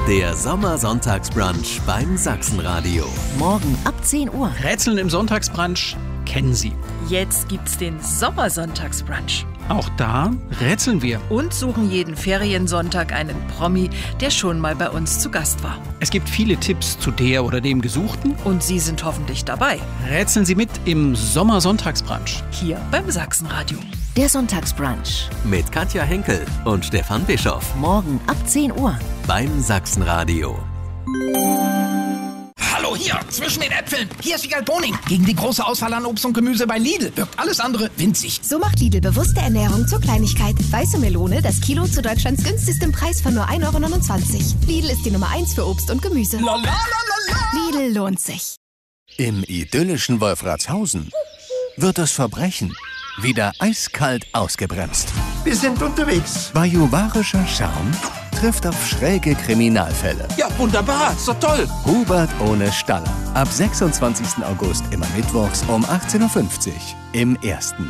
Der Sommersonntagsbrunch beim Sachsenradio. Morgen ab 10 Uhr. Rätseln im Sonntagsbrunch kennen Sie. Jetzt gibt's den Sommersonntagsbrunch. Auch da rätseln wir. Und suchen jeden Feriensonntag einen Promi, der schon mal bei uns zu Gast war. Es gibt viele Tipps zu der oder dem Gesuchten. Und Sie sind hoffentlich dabei. Rätseln Sie mit im Sommersonntagsbrunch. Hier beim Sachsenradio. Der Sonntagsbrunch. Mit Katja Henkel und Stefan Bischoff. Morgen ab 10 Uhr. Beim Sachsenradio. Hallo, hier, zwischen den Äpfeln. Hier ist Wiegald Boning. Gegen die große Auswahl an Obst und Gemüse bei Lidl wirkt alles andere winzig. So macht Lidl bewusste Ernährung zur Kleinigkeit. Weiße Melone, das Kilo zu Deutschlands günstigstem Preis von nur 1,29 €. Lidl ist die Nummer 1 für Obst und Gemüse. Lidl lohnt sich. Im idyllischen Wolfratshausen wird das Verbrechen wieder eiskalt ausgebremst. Wir sind unterwegs. Bajuwarischer Charme trifft auf schräge Kriminalfälle. Ja, wunderbar. So toll. Hubert ohne Staller. Ab 26. August immer mittwochs um 18:50 Uhr im Ersten.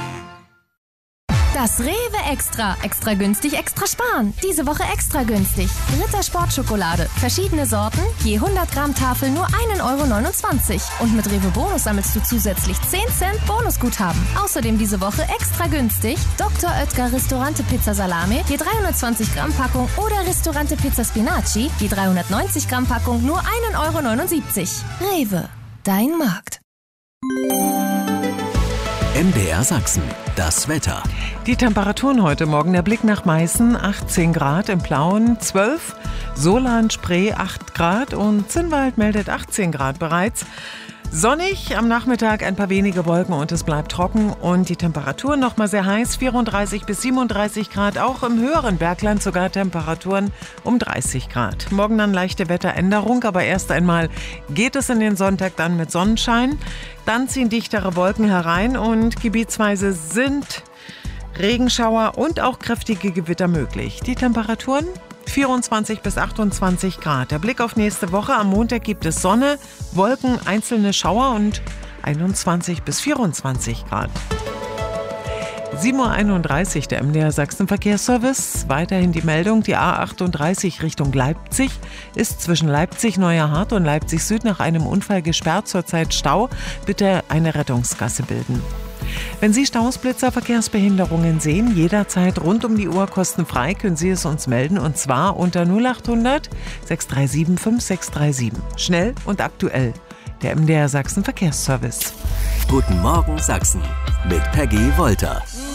Das Rewe Extra. Extra günstig, extra sparen. Diese Woche extra günstig. Ritter Sportschokolade. Verschiedene Sorten. Je 100 Gramm Tafel nur 1,29 €. Und mit Rewe Bonus sammelst du zusätzlich 10 Cent Bonusguthaben. Außerdem diese Woche extra günstig. Dr. Oetker Ristorante Pizza Salame. Je 320 Gramm Packung. Oder Ristorante Pizza Spinaci. Je 390 Gramm Packung nur 1,79 €. Rewe. Dein Markt. MDR Sachsen. Das Wetter. Die Temperaturen heute Morgen. Der Blick nach Meißen, 18 Grad, im Plauen 12, Solan, Spree 8 Grad und Zinnwald meldet 18 Grad bereits. Sonnig, am Nachmittag ein paar wenige Wolken und es bleibt trocken und die Temperaturen noch mal sehr heiß, 34 bis 37 Grad, auch im höheren Bergland sogar Temperaturen um 30 Grad. Morgen dann leichte Wetteränderung, aber erst einmal geht es in den Sonntag dann mit Sonnenschein. Dann ziehen dichtere Wolken herein und gebietsweise sind Regenschauer und auch kräftige Gewitter möglich. Die Temperaturen 24 bis 28 Grad. Der Blick auf nächste Woche. Am Montag gibt es Sonne, Wolken, einzelne Schauer und 21 bis 24 Grad. 7:31 Uhr, der MDR Sachsen Verkehrsservice. Weiterhin die Meldung, die A38 Richtung Leipzig ist zwischen Leipzig-Neuerhardt und Leipzig Süd nach einem Unfall gesperrt, zurzeit Stau. Bitte eine Rettungsgasse bilden. Wenn Sie Stausblitzer, Verkehrsbehinderungen sehen, jederzeit rund um die Uhr kostenfrei, können Sie es uns melden und zwar unter 0800 637 5637. Schnell und aktuell. Der MDR Sachsen Verkehrsservice. Guten Morgen Sachsen mit Peggy Wolter.